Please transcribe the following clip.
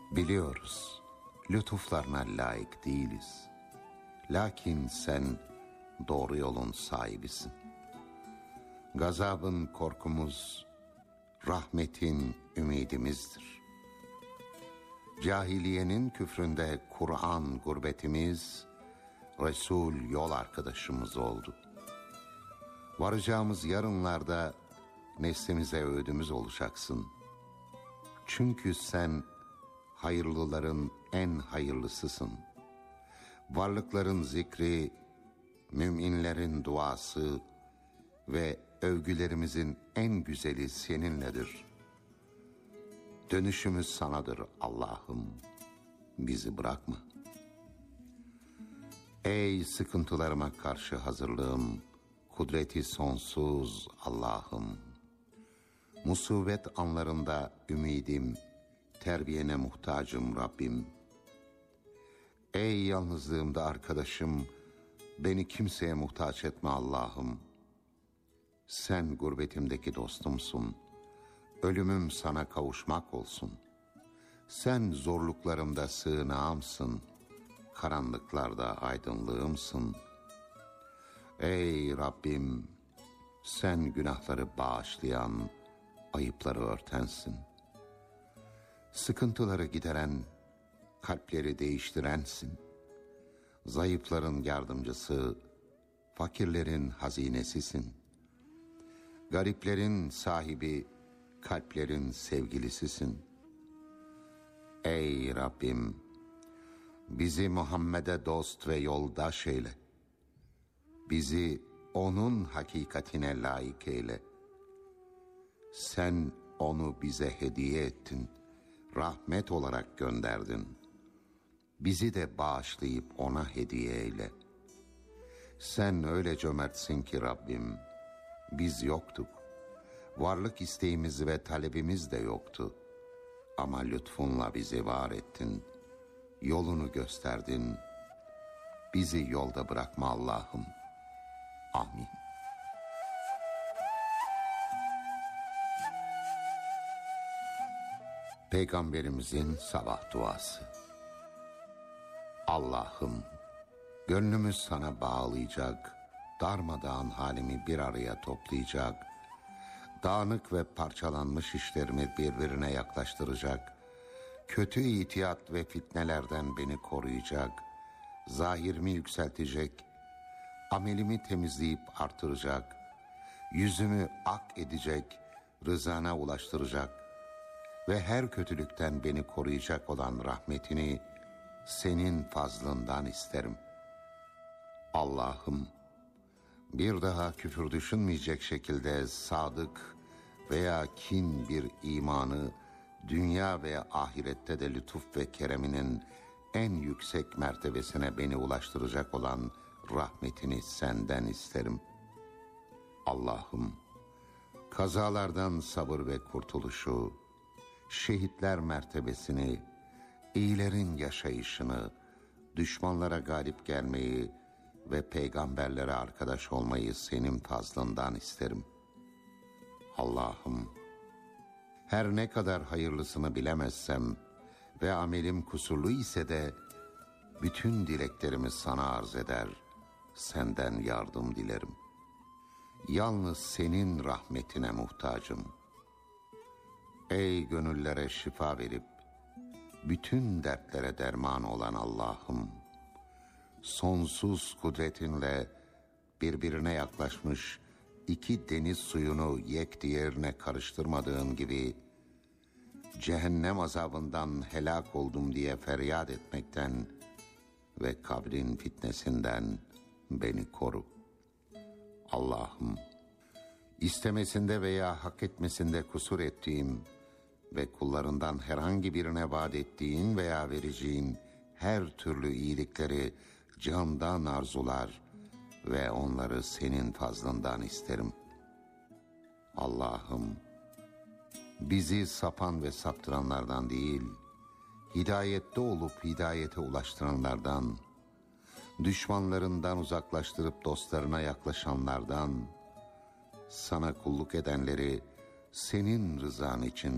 Biliyoruz, lütuflarına layık değiliz. Lakin sen doğru yolun sahibisin. Gazabın korkumuz, rahmetin ümidimizdir. Cahiliyenin küfründe Kur'an gurbetimiz, Resul yol arkadaşımız oldu. Varacağımız yarınlarda neslimize öğüdümüz olacaksın. Çünkü sen hayırlıların en hayırlısısın. Varlıkların zikri, müminlerin duası ve övgülerimizin en güzeli seninledir. Dönüşümüz sanadır Allah'ım, bizi bırakma. Ey sıkıntılarıma karşı hazırlığım, kudreti sonsuz Allah'ım. Musibet anlarında ümidim, terbiyene muhtacım Rabbim. Ey yalnızlığımda arkadaşım, beni kimseye muhtaç etme Allah'ım. Sen gurbetimdeki dostumsun, ölümüm sana kavuşmak olsun. Sen zorluklarımda sığınağımsın, karanlıklarda aydınlığımsın. Ey Rabbim, sen günahları bağışlayan, ayıpları örtensin. Sıkıntıları gideren, kalpleri değiştirensin. Zayıfların yardımcısı, fakirlerin hazinesisin. Gariplerin sahibi, kalplerin sevgilisisin. Ey Rabbim, bizi Muhammed'e dost ve yoldaş eyle. Bizi onun hakikatine layık eyle. Sen onu bize hediye ettin, rahmet olarak gönderdin. Bizi de bağışlayıp ona hediye eyle. Sen öyle cömertsin ki Rabbim, biz yoktuk. Varlık isteğimiz ve talebimiz de yoktu. Ama lütfunla bizi var ettin, yolunu gösterdin. Bizi yolda bırakma Allah'ım. Amin. Peygamberimizin sabah duası. Allah'ım, gönlümüz sana bağlayacak, darmadağın halimi bir araya toplayacak, dağınık ve parçalanmış işlerimi birbirine yaklaştıracak, kötü itiyat ve fitnelerden beni koruyacak, zahirimi yükseltecek, amelimi temizleyip artıracak, yüzümü ak edecek, rızana ulaştıracak ve her kötülükten beni koruyacak olan rahmetini senin fazlından isterim. Allah'ım, bir daha küfür düşünmeyecek şekilde sadık veya kin bir imanı dünya ve ahirette de lütuf ve kereminin en yüksek mertebesine beni ulaştıracak olan rahmetini senden isterim. Allah'ım, kazalardan sabır ve kurtuluşu, şehitler mertebesini, iyilerin yaşayışını, düşmanlara galip gelmeyi ve peygamberlere arkadaş olmayı senin fazlından isterim. Allah'ım, her ne kadar hayırlısını bilemezsem ve amelim kusurlu ise de bütün dileklerimi sana arz eder, senden yardım dilerim. Yalnız senin rahmetine muhtacım. Ey gönüllere şifa verip bütün dertlere derman olan Allah'ım, sonsuz kudretinle birbirine yaklaşmış iki deniz suyunu yek diğerine karıştırmadığın gibi cehennem azabından helak oldum diye feryat etmekten ve kabrin fitnesinden beni koru. Allah'ım, istemesinde veya hak etmesinde kusur ettiğim ve kullarından herhangi birine vaat ettiğin veya vereceğin her türlü iyilikleri candan arzular ve onları senin fazlından isterim. Allah'ım, bizi sapan ve saptıranlardan değil, hidayette olup hidayete ulaştıranlardan, düşmanlarından uzaklaştırıp dostlarına yaklaşanlardan, sana kulluk edenleri senin rızan için